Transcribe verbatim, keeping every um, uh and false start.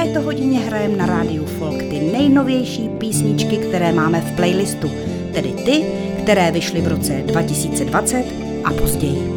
této hodině hrajeme na rádiu Folk ty nejnovější písničky, které máme v playlistu, tedy ty, které vyšly v roce dva tisíce dvacet a později.